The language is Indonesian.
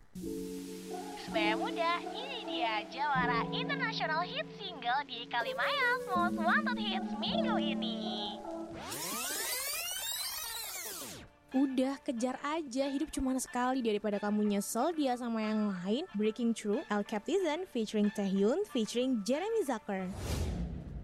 Sebenarnya muda, ini dia jawara International Hit Single di Kalimayas Most Wanted Hits minggu ini. Udah, kejar aja, hidup cuma sekali daripada kamu nyesel dia sama yang lain. Breaking Through, El Captizen featuring Taehyun featuring Jeremy Zucker.